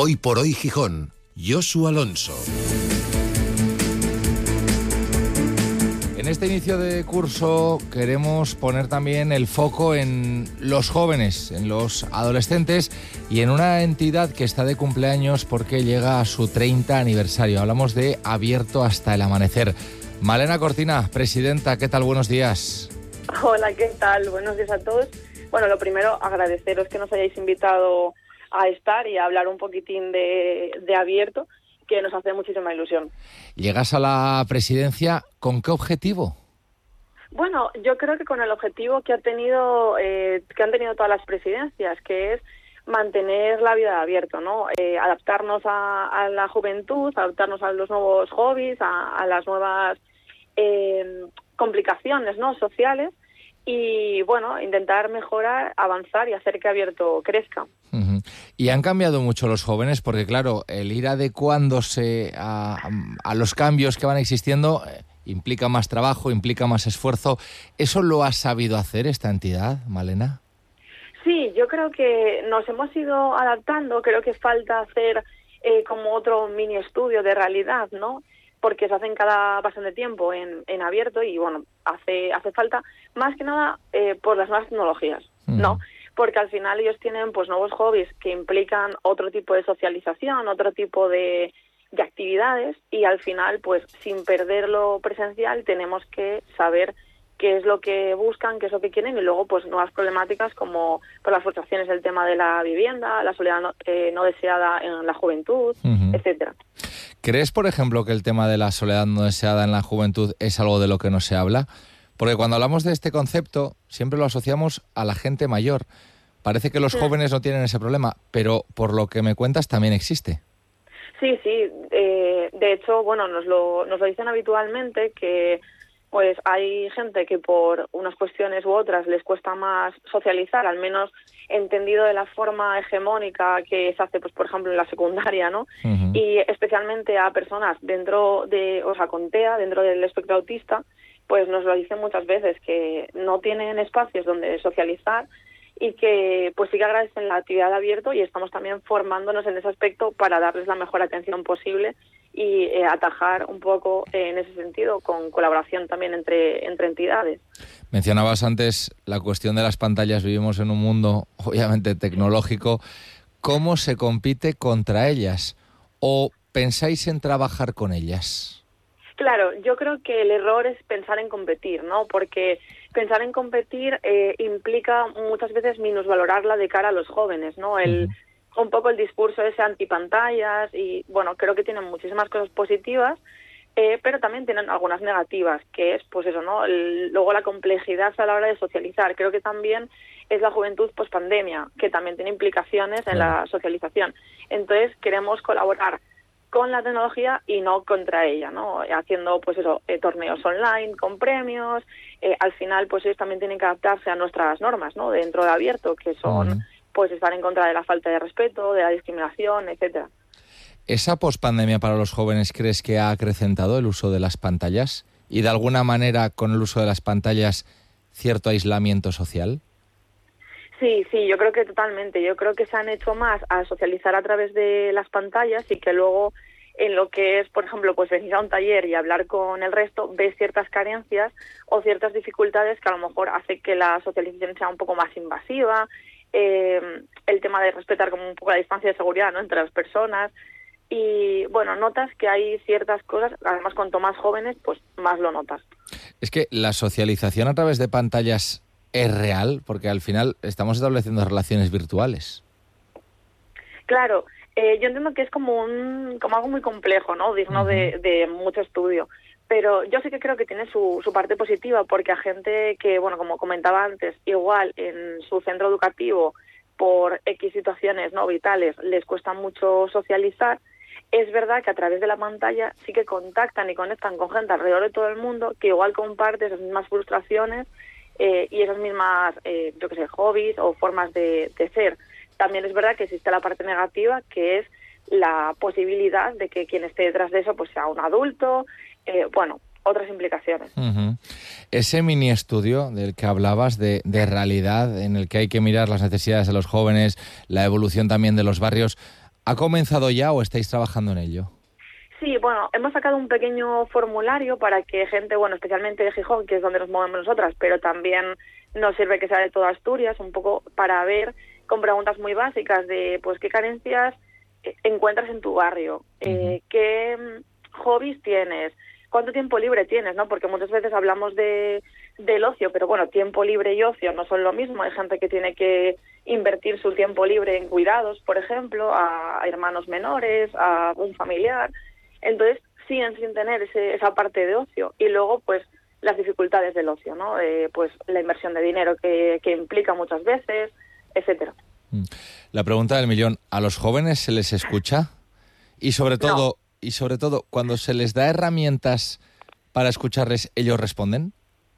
Hoy por hoy Gijón, Josu Alonso. En este inicio de curso queremos poner también el foco en los jóvenes, en los adolescentes y en una entidad que está de cumpleaños porque llega a su 30 aniversario. Hablamos de Abierto hasta el amanecer. Malena Cortina, presidenta, ¿qué tal? Buenos días. Hola, ¿qué tal? Buenos días a todos. Bueno, lo primero, agradeceros que nos hayáis invitado a estar y a hablar un poquitín de Abierto, que nos hace muchísima ilusión. ¿Llegas a la presidencia con qué objetivo? Bueno, yo creo que con el objetivo que han tenido todas las presidencias, que es mantener la vida de Abierto, ¿no? Adaptarnos a la juventud, adaptarnos a los nuevos hobbies, a las nuevas complicaciones, ¿no?, sociales, y bueno, intentar mejorar, avanzar y hacer que Abierto crezca. Uh-huh. Y han cambiado mucho los jóvenes porque, claro, el ir adecuándose a los cambios que van existiendo implica más trabajo, implica más esfuerzo. ¿Eso lo ha sabido hacer esta entidad, Malena? Sí, yo creo que nos hemos ido adaptando. Creo que falta hacer como otro mini estudio de realidad, ¿no? Porque se hacen cada bastante tiempo en Abierto y, bueno, hace falta más que nada por las nuevas tecnologías, ¿no? Porque al final ellos tienen pues nuevos hobbies que implican otro tipo de socialización, otro tipo de actividades, y al final, pues sin perder lo presencial, tenemos que saber qué es lo que buscan, qué es lo que quieren, y luego pues nuevas problemáticas como por las frustraciones del tema de la vivienda, la soledad no deseada en la juventud, etcétera. ¿Crees, por ejemplo, que el tema de la soledad no deseada en la juventud es algo de lo que no se habla? Porque cuando hablamos de este concepto siempre lo asociamos a la gente mayor. Parece que los jóvenes no tienen ese problema, pero por lo que me cuentas también existe. Sí. De hecho, bueno, nos lo dicen habitualmente, que pues hay gente que por unas cuestiones u otras les cuesta más socializar, al menos entendido de la forma hegemónica que se hace, pues por ejemplo en la secundaria, ¿no? Uh-huh. Y especialmente a personas con TEA, dentro del espectro autista, pues nos lo dicen muchas veces, que no tienen espacios donde socializar y que pues sí que agradecen la actividad de Abierto, y estamos también formándonos en ese aspecto para darles la mejor atención posible y atajar un poco en ese sentido, con colaboración también entre entidades. Mencionabas antes la cuestión de las pantallas. Vivimos en un mundo obviamente tecnológico. ¿Cómo se compite contra ellas? ¿O pensáis en trabajar con ellas? Claro, yo creo que el error es pensar en competir, ¿no? Porque pensar en competir implica muchas veces minusvalorarla de cara a los jóvenes, ¿no? Un poco el discurso ese antipantallas, y bueno, creo que tienen muchísimas cosas positivas, pero también tienen algunas negativas, que es pues eso, ¿no? Luego la complejidad a la hora de socializar. Creo que también es la juventud pospandemia, que también tiene implicaciones en la socialización. Entonces queremos colaborar con la tecnología y no contra ella, ¿no? Haciendo pues eso, torneos online con premios. Al final pues ellos también tienen que adaptarse a nuestras normas, ¿no?, dentro de Abierto, que son pues estar en contra de la falta de respeto, de la discriminación, etcétera. ¿Esa pospandemia para los jóvenes crees que ha acrecentado el uso de las pantallas? ¿Y de alguna manera con el uso de las pantallas cierto aislamiento social? Sí, yo creo que totalmente. Yo creo que se han hecho más a socializar a través de las pantallas, y que luego en lo que es, por ejemplo, pues venir a un taller y hablar con el resto, ves ciertas carencias o ciertas dificultades que a lo mejor hace que la socialización sea un poco más invasiva, el tema de respetar como un poco la distancia de seguridad, ¿no?, entre las personas. Y bueno, notas que hay ciertas cosas, además cuanto más jóvenes, pues más lo notas. Es que la socialización a través de pantallas es real, porque al final estamos estableciendo relaciones virtuales. Claro, yo entiendo que es como algo muy complejo, ¿no?, digno de mucho estudio. Pero yo sí que creo que tiene su parte positiva, porque a gente que, bueno, como comentaba antes, igual en su centro educativo, por X situaciones no vitales, les cuesta mucho socializar. Es verdad que a través de la pantalla sí que contactan y conectan con gente alrededor de todo el mundo que igual comparte esas mismas frustraciones y esas mismas, hobbies o formas de ser. También es verdad que existe la parte negativa, que es la posibilidad de que quien esté detrás de eso pues sea un adulto, otras implicaciones. Uh-huh. Ese mini estudio del que hablabas de realidad, en el que hay que mirar las necesidades de los jóvenes, la evolución también de los barrios, ¿Ha comenzado ya o estáis trabajando en ello? Sí, bueno, hemos sacado un pequeño formulario para que gente, bueno, especialmente de Gijón, que es donde nos movemos nosotras, pero también nos sirve que sea de toda Asturias, un poco para ver con preguntas muy básicas de, pues, qué carencias encuentras en tu barrio, qué hobbies tienes, cuánto tiempo libre tienes, ¿no? Porque muchas veces hablamos del ocio, pero bueno, tiempo libre y ocio no son lo mismo. Hay gente que tiene que invertir su tiempo libre en cuidados, por ejemplo, a hermanos menores, a un familiar. Entonces siguen sin tener esa parte de ocio. Y luego, pues, las dificultades del ocio, ¿no? Pues la inversión de dinero que implica muchas veces, etcétera. La pregunta del millón, ¿a los jóvenes se les escucha? Y sobre todo, cuando se les da herramientas para escucharles, ¿ellos responden?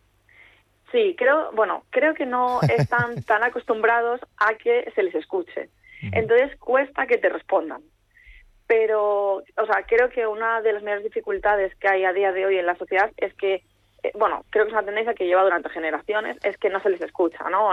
Sí, creo que no están tan acostumbrados a que se les escuche. Entonces cuesta que te respondan. Pero, o sea, creo que una de las mayores dificultades que hay a día de hoy en la sociedad es que, creo que es una tendencia que lleva durante generaciones, es que no se les escucha, ¿no?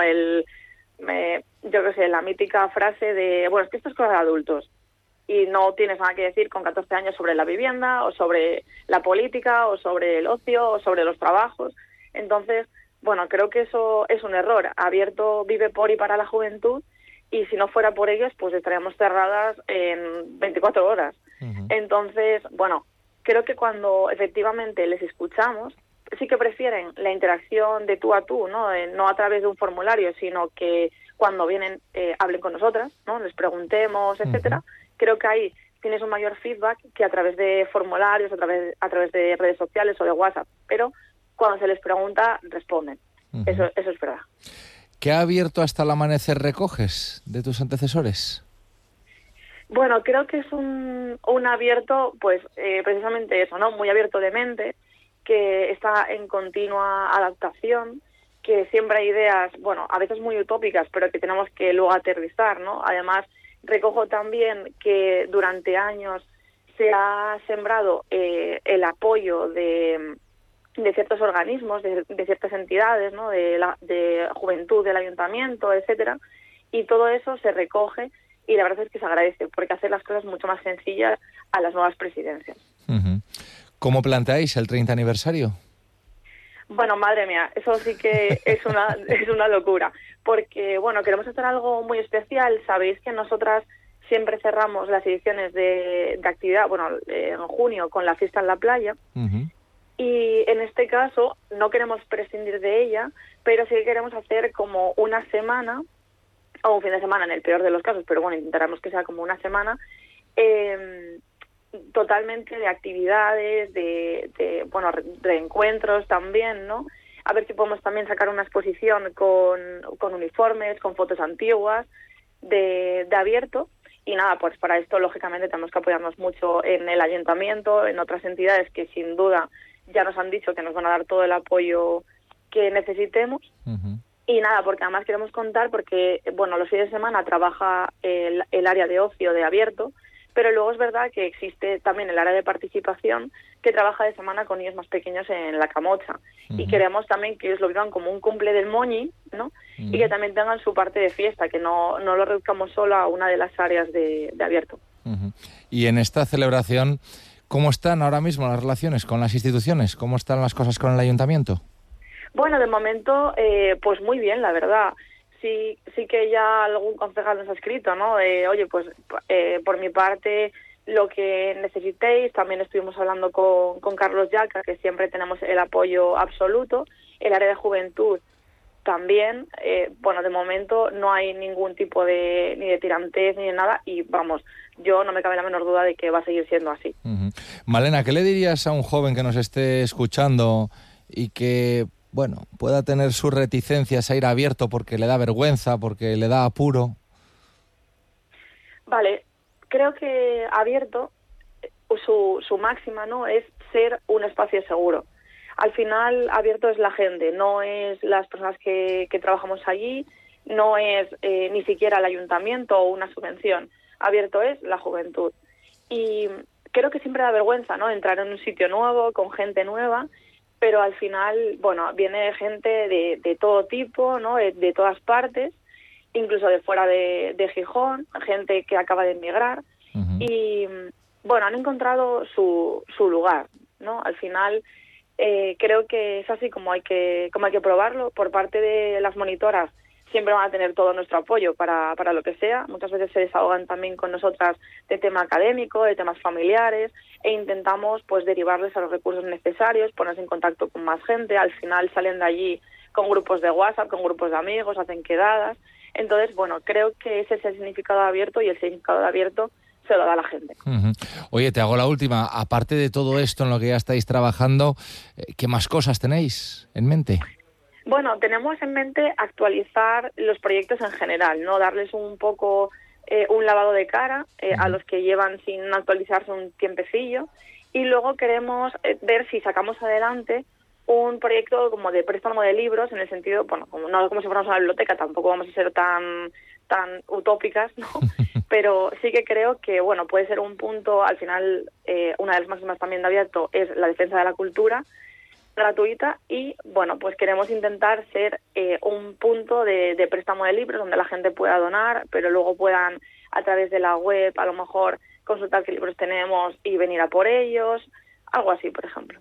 Yo qué sé, la mítica frase de, bueno, es que esto es cosa de adultos y no tienes nada que decir con 14 años sobre la vivienda o sobre la política o sobre el ocio o sobre los trabajos. Entonces, bueno, creo que eso es un error. Abierto vive por y para la juventud y si no fuera por ellos, pues estaríamos cerradas en 24 horas. Entonces, bueno, creo que cuando efectivamente les escuchamos, sí que prefieren la interacción de tú a tú, ¿no? No a través de un formulario, sino que cuando vienen hablen con nosotras, ¿no? Les preguntemos, etcétera. Creo que ahí tienes un mayor feedback que a través de formularios, a través de redes sociales o de WhatsApp. Pero cuando se les pregunta, responden. Eso es verdad. ¿Qué abierto hasta el amanecer recoges de tus antecesores? Bueno, creo que es un abierto, pues precisamente eso, ¿no? Muy abierto de mente, que está en continua adaptación, que siempre hay ideas, bueno, a veces muy utópicas, pero que tenemos que luego aterrizar, ¿no? Además, recojo también que durante años se ha sembrado el apoyo de ciertos organismos, de ciertas entidades, ¿no? De juventud del ayuntamiento, etcétera, y todo eso se recoge y la verdad es que se agradece, porque hace las cosas mucho más sencillas a las nuevas presidencias. ¿Cómo planteáis el 30 aniversario? Bueno, madre mía, eso sí que es una locura, porque, bueno, queremos hacer algo muy especial. Sabéis que nosotras siempre cerramos las ediciones de actividad, bueno, en junio con la fiesta en la playa, y en este caso no queremos prescindir de ella, pero sí que queremos hacer como una semana, o un fin de semana en el peor de los casos, pero bueno, intentaremos que sea como una semana, totalmente de actividades, de reencuentros también, ¿no? A ver si podemos también sacar una exposición con uniformes, con fotos antiguas, de abierto. Y nada, pues para esto lógicamente tenemos que apoyarnos mucho en el ayuntamiento, en otras entidades que sin duda ya nos han dicho que nos van a dar todo el apoyo que necesitemos. Y nada, porque además queremos contar, porque bueno, los fines de semana trabaja el área de ocio de abierto, pero luego es verdad que existe también el área de participación que trabaja de semana con niños más pequeños en la Camocha. Y queremos también que ellos lo vivan como un cumple del Moñi, ¿no? Y que también tengan su parte de fiesta, que no lo reduzcamos solo a una de las áreas de abierto. Y en esta celebración, ¿cómo están ahora mismo las relaciones con las instituciones? ¿Cómo están las cosas con el ayuntamiento? Bueno, de momento, pues muy bien, la verdad. Sí que ya algún concejal nos ha escrito, ¿no? Oye, pues por mi parte, lo que necesitéis. También estuvimos hablando con Carlos Yaca, que siempre tenemos el apoyo absoluto. El área de juventud también. Bueno, de momento no hay ningún tipo ni de tirantez ni de nada. Y vamos, yo no me cabe la menor duda de que va a seguir siendo así. Malena, ¿qué le dirías a un joven que nos esté escuchando y que, bueno, pueda tener sus reticencias a ir abierto porque le da vergüenza, porque le da apuro? Vale, creo que abierto, su máxima, ¿no?, es ser un espacio seguro. Al final, abierto es la gente, no es las personas que trabajamos allí, no es ni siquiera el ayuntamiento o una subvención. Abierto es la juventud. Y creo que siempre da vergüenza, ¿no?, entrar en un sitio nuevo, con gente nueva, pero al final, bueno, viene gente de todo tipo, ¿no?, de todas partes, incluso de fuera de Gijón, gente que acaba de emigrar, y bueno, han encontrado su lugar, ¿no? Al final creo que es así como hay que probarlo. Por parte de las monitoras siempre van a tener todo nuestro apoyo para lo que sea. Muchas veces se desahogan también con nosotras de tema académico, de temas familiares, e intentamos pues derivarles a los recursos necesarios, ponerse en contacto con más gente. Al final salen de allí con grupos de WhatsApp, con grupos de amigos, hacen quedadas. Entonces, bueno, creo que ese es el significado de abierto, y el significado de abierto se lo da la gente. Oye, te hago la última. Aparte de todo esto en lo que ya estáis trabajando, ¿qué más cosas tenéis en mente? Bueno, tenemos en mente actualizar los proyectos en general, ¿no? Darles un poco un lavado de cara a los que llevan sin actualizarse un tiempecillo, y luego queremos ver si sacamos adelante un proyecto como de préstamo de libros, en el sentido, bueno, no como si fuéramos una biblioteca, tampoco vamos a ser tan utópicas, ¿no? Pero sí que creo que, bueno, puede ser un punto. Al final, una de las máximas también de abierto es la defensa de la cultura gratuita, y bueno, pues queremos intentar ser un punto de préstamo de libros donde la gente pueda donar, pero luego puedan, a través de la web, a lo mejor consultar qué libros tenemos y venir a por ellos, algo así, por ejemplo.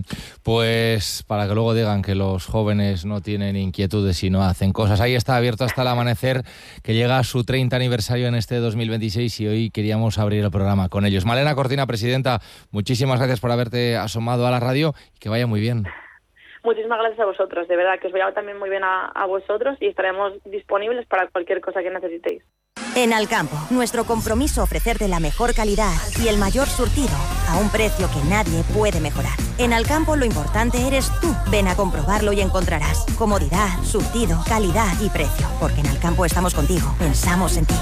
Pues para que luego digan que los jóvenes no tienen inquietudes y no hacen cosas. Ahí está Abierto hasta el Amanecer, que llega a su 30 aniversario en este 2026, y hoy queríamos abrir el programa con ellos. Malena Cortina, presidenta, muchísimas gracias por haberte asomado a la radio, y que vaya muy bien. Muchísimas gracias a vosotros, de verdad, que os vaya también muy bien a vosotros, y estaremos disponibles para cualquier cosa que necesitéis. En Alcampo, nuestro compromiso ofrecerte la mejor calidad y el mayor surtido a un precio que nadie puede mejorar. En Alcampo lo importante eres tú. Ven a comprobarlo y encontrarás comodidad, surtido, calidad y precio. Porque en Alcampo estamos contigo, pensamos en ti.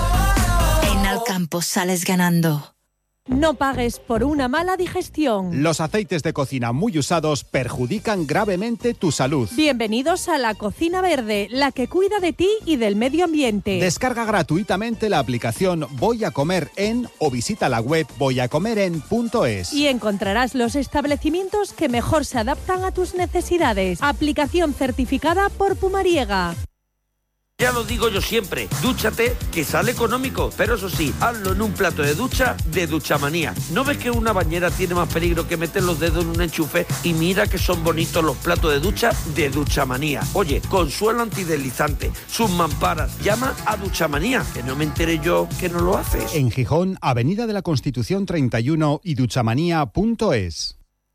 En Alcampo sales ganando. No pagues por una mala digestión. Los aceites de cocina muy usados perjudican gravemente tu salud. Bienvenidos a la Cocina Verde, la que cuida de ti y del medio ambiente. Descarga gratuitamente la aplicación Voy a Comer En o visita la web voyacomeren.es. Y encontrarás los establecimientos que mejor se adaptan a tus necesidades. Aplicación certificada por Pumariega. Ya lo digo yo siempre, dúchate, que sale económico, pero eso sí, hazlo en un plato de ducha de Duchamanía. ¿No ves que una bañera tiene más peligro que meter los dedos en un enchufe? Y mira que son bonitos los platos de ducha de Duchamanía. Oye, con suelo antideslizante, sus mamparas, llama a Duchamanía, que no me enteré yo que no lo haces. En Gijón, Avenida de la Constitución 31 y duchamanía.es.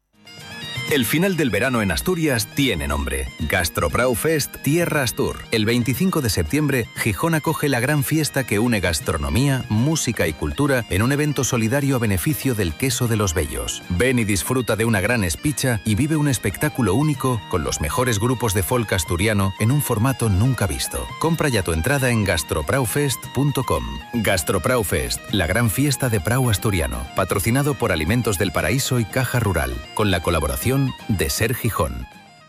El final del verano en Asturias tiene nombre. Gastrobraufest Tierra Astur. El 25 de septiembre, Gijón acoge la gran fiesta que une gastronomía, música y cultura en un evento solidario a beneficio del queso de los Bellos. Ven y disfruta de una gran espicha y vive un espectáculo único con los mejores grupos de folk asturiano en un formato nunca visto. Compra ya tu entrada en gastrobraufest.com. Gastrobraufest, la gran fiesta de Prau asturiano, patrocinado por Alimentos del Paraíso y Caja Rural, con la colaboración de Ser Gijón.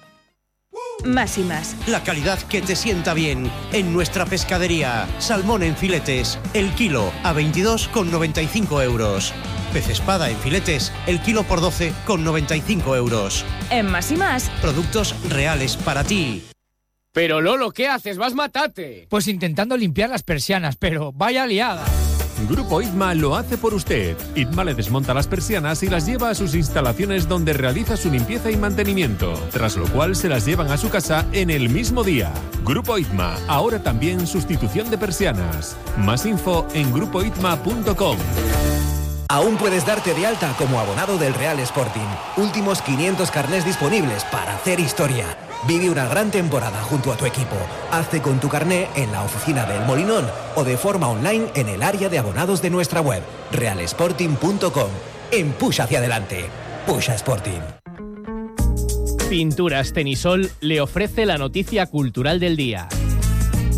Más y más. La calidad que te sienta bien. En nuestra pescadería, salmón en filetes, el kilo a 22,95 euros. Pez espada en filetes, el kilo por 12,95 euros. En Más y más. Productos reales para ti. Pero Lolo, ¿qué haces? ¡Vas matate! Pues intentando limpiar las persianas, pero vaya liada. Grupo ITMA lo hace por usted. ITMA le desmonta las persianas y las lleva a sus instalaciones donde realiza su limpieza y mantenimiento, tras lo cual se las llevan a su casa en el mismo día. Grupo ITMA, ahora también sustitución de persianas. Más info en grupoitma.com. Aún puedes darte de alta como abonado del Real Sporting. Últimos 500 carnés disponibles para hacer historia. Vive una gran temporada junto a tu equipo. Hazte con tu carné en la oficina del Molinón o de forma online en el área de abonados de nuestra web, realsporting.com. Empuja hacia adelante. Pusha Sporting. Pinturas Tenisol le ofrece la noticia cultural del día.